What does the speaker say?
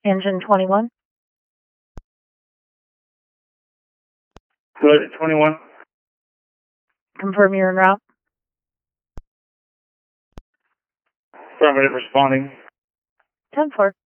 Engine 21. Good, 21. Confirm you're en route. Affirmative, responding. 10-4.